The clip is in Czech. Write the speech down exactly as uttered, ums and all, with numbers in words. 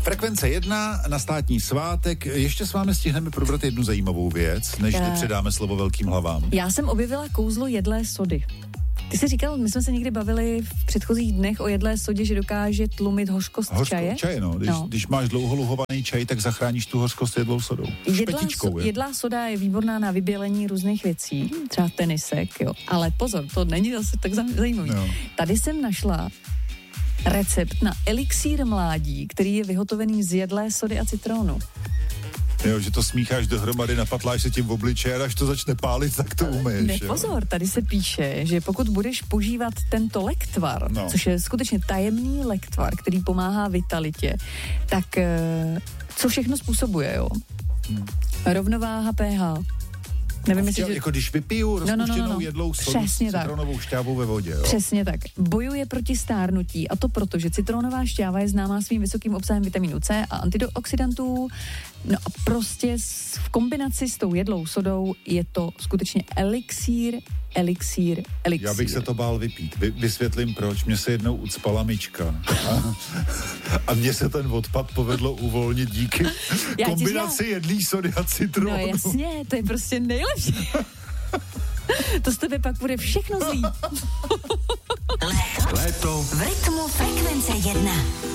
Frekvence jedna na státní svátek. Ještě s vámi stihneme probrat jednu zajímavou věc, než uh, předáme slovo velkým hlavám. Já jsem objevila kouzlo jedlé sody. Ty jsi říkal, my jsme se někdy bavili v předchozích dnech o jedlé sodě, že dokáže tlumit hořkost Hořko, čaje. čaje, no. Když, no. když máš dlouho luhovaný čaj, tak zachráníš tu hořkost jedlou sodou. Jedlá, so, jedlá soda je výborná na vybělení různých věcí, třeba tenisek, jo. Ale pozor, to není zase tak zajímavý. No. Tady jsem našla recept na elixír mládí, který je vyhotovený z jedlé sody a citronu. Jo, že to smícháš dohromady, napatláš se tím v obličeji a až to začne pálit, tak to umyješ. Ne, pozor, tady se píše, že pokud budeš používat tento lektvar, no. což je skutečně tajemný lektvar, který pomáhá vitalitě, tak co všechno způsobuje, jo? Hmm. Rovnováha pH. Nevím, jestli, že... Jako když vypiju rozpuštěnou no, no, no, no. jedlou sodu s citronovou šťávou ve vodě. Jo? Přesně tak. Bojuje proti stárnutí a to proto, že citronová šťáva je známá svým vysokým obsahem vitamínu C a antioxidantů. No a prostě v kombinaci s tou jedlou sodou je to skutečně elixír, elixír, elixír. Já bych se to bál vypít. Vy, vysvětlím proč. Mně se jednou ucpala myčka. A, a mně se ten odpad povedlo uvolnit díky Já kombinaci jedlý sody a citronu. No jasně, to je prostě nejlepší. To z tebe pak bude všechno zlý. Léto. Léto. V rytmu Frekvence jedna.